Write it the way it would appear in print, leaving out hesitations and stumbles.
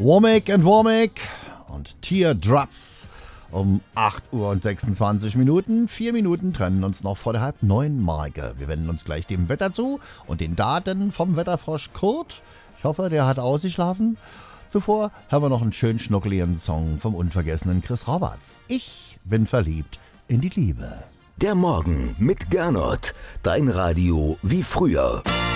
Womack and Womack und Teardrops um 8 Uhr und 26 Minuten. 4 Minuten trennen uns noch vor der halb 9 Marke. Wir wenden uns gleich dem Wetter zu und den Daten vom Wetterfrosch Kurt. Ich hoffe, der hat ausgeschlafen. Zuvor haben wir noch einen schönen schnuckeligen Song vom unvergessenen Chris Roberts. Ich bin verliebt in die Liebe. Der Morgen mit Gernot. Dein Radio wie früher.